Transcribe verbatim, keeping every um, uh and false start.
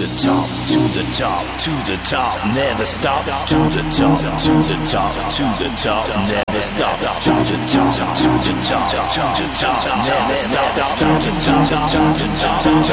the top, to the top, to the top, never stop. To the top, to the top, to the top, never stop. To the top, to the top, to the top, never stop. To the top, to the top, to